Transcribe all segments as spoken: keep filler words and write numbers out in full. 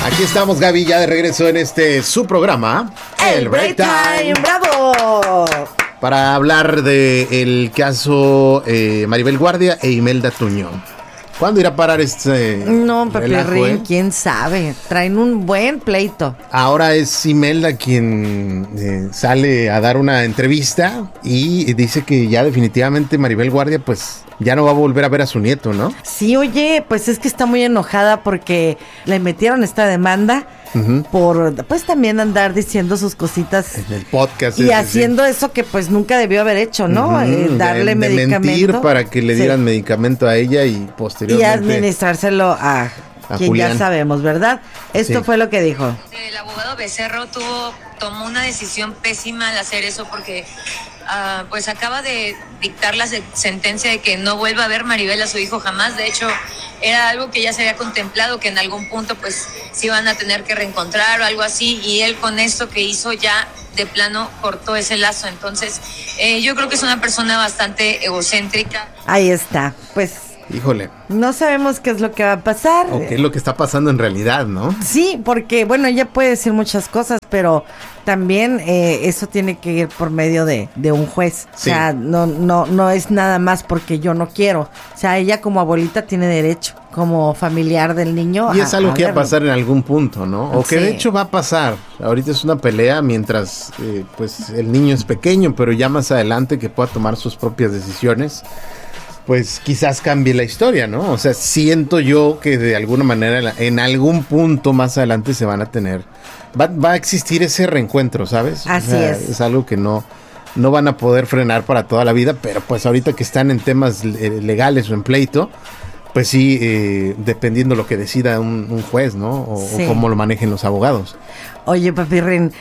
Aquí estamos, Gaby, ya de regreso en este su programa, El Break Time. ¡Bravo! Para hablar del caso eh, Maribel Guardia e Imelda Tuñón. ¿Cuándo irá a parar este No, relajo, Papirrín, eh? quién sabe. Traen un buen pleito. Ahora es Imelda quien eh, sale a dar una entrevista y dice que ya definitivamente Maribel Guardia pues ya no va a volver a ver a su nieto, ¿no? Sí, oye, pues es que está muy enojada porque le metieron esta demanda uh-huh. por, pues también andar diciendo sus cositas. En el podcast. Y ese, haciendo sí. eso que pues nunca debió haber hecho, ¿no? Uh-huh. Eh, darle de, de medicamento. mentir para que le dieran sí. medicamento a ella y posteriormente. Y administrárselo a, a quien Julián. Ya sabemos, ¿verdad? Esto sí. fue lo que dijo. El abogado Becerro tuvo, tomó una decisión pésima al hacer eso porque uh, pues acaba de dictar la sentencia de que no vuelva a ver Maribel a su hijo jamás. De hecho, era algo que ya se había contemplado, que en algún punto pues se iban a tener que reencontrar o algo así, y él con esto que hizo ya de plano cortó ese lazo. Entonces eh, yo creo que es una persona bastante egocéntrica. Ahí está, pues híjole, no sabemos qué es lo que va a pasar. O qué es lo que está pasando en realidad, ¿no? Sí, porque, bueno, ella puede decir muchas cosas, pero también eh, eso tiene que ir por medio de, de un juez. Sí. O sea, no, no, no es nada más porque yo no quiero. O sea, ella como abuelita tiene derecho, como familiar del niño. Y es a, algo a que va verlo. a pasar en algún punto, ¿no? O que sí. de hecho va a pasar. Ahorita es una pelea mientras, eh, pues, el niño es pequeño, pero ya más adelante que pueda tomar sus propias decisiones, pues quizás cambie la historia, ¿no? O sea, siento yo que de alguna manera en algún punto más adelante se van a tener, va, va a existir ese reencuentro, ¿sabes? Así o sea, es. Es algo que no, no van a poder frenar para toda la vida, pero pues ahorita que están en temas legales o en pleito, pues sí, eh, dependiendo lo que decida un, un juez, ¿no? O, sí. o cómo lo manejen los abogados. Oye, Papirrín,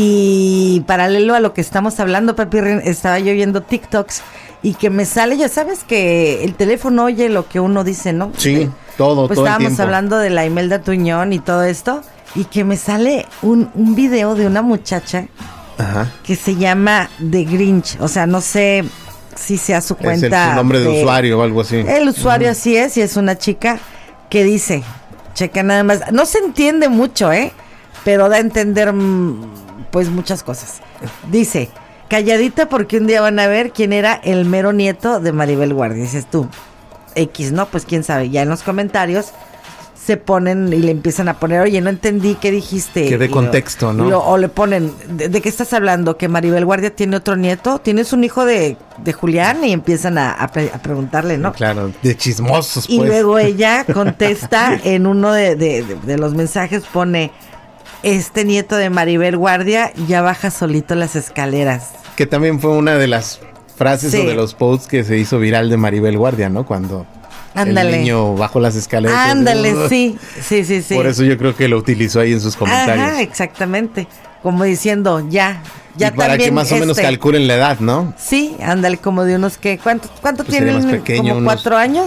y paralelo a lo que estamos hablando, Papirrín, estaba yo viendo TikToks y que me sale, ya sabes que el teléfono oye lo que uno dice, ¿no? Sí, todo, pues todo el estábamos tiempo. hablando de la Imelda Tuñón y todo esto, y que me sale un, un video de una muchacha Ajá. que se llama The Grinch, o sea, no sé si sea su cuenta. Es el, su nombre de, de usuario o algo así. El usuario uh-huh. así es, y es una chica que dice, checa nada más, no se entiende mucho, ¿eh? Pero da a entender, pues, muchas cosas. Dice, calladita porque un día van a ver quién era el mero nieto de Maribel Guardia. Dices tú, X, ¿no? Pues quién sabe. Ya en los comentarios se ponen y le empiezan a poner, oye, no entendí qué dijiste. Que de contexto, lo, ¿no? Lo, o le ponen, ¿de, ¿de qué estás hablando? ¿Que Maribel Guardia tiene otro nieto? ¿Tienes un hijo de, de Julián? Y empiezan a, a, pre, a preguntarle, ¿no? Claro, de chismosos, y pues. Y luego ella contesta en uno de, de, de, de los mensajes, pone, este nieto de Maribel Guardia ya baja solito las escaleras. Que también fue una de las frases sí. o de los posts que se hizo viral de Maribel Guardia, ¿no? Cuando Ándale. el niño bajó las escaleras. Ándale, uh, sí, sí, sí, sí. Por eso yo creo que lo utilizó ahí en sus comentarios. Ajá, exactamente. Como diciendo, ya, ya y para también que más o este, menos calculen la edad, ¿no? Sí, ándale, como de unos que, ¿cuánto, cuánto pues tienen? Pequeño, ¿Como unos, cuatro años?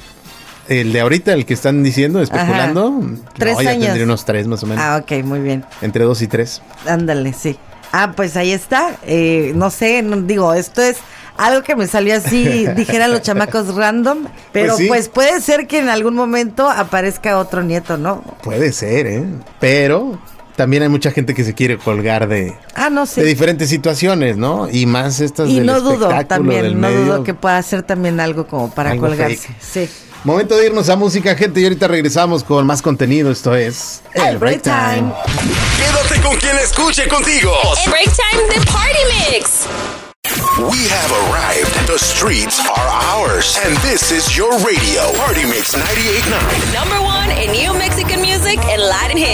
El de ahorita, el que están diciendo, especulando. Ajá. Tres no, ya años. tendría unos tres más o menos. Ah, ok, muy bien. Entre dos y tres. Ándale, sí. Ah, pues ahí está. Eh, no sé, no, digo, esto es algo que me salió así, dijeran los chamacos random, pero pues, sí. pues puede ser que en algún momento aparezca otro nieto, ¿no? Puede ser, ¿eh? Pero también hay mucha gente que se quiere colgar de, ah, no sé. de diferentes situaciones, ¿no? Y más estas y del no dudo también, del no medio. dudo que pueda ser también algo como para algo colgarse. Fake. Sí. Momento de irnos a música, gente, y ahorita regresamos con más contenido. Esto es El Break Time. Quédate con quien escuche contigo. El Break Time de Party Mix. We have arrived. The streets are ours. And this is your radio. Party Mix ninety-eight point nine. Number one in new Mexican music and Latin hits.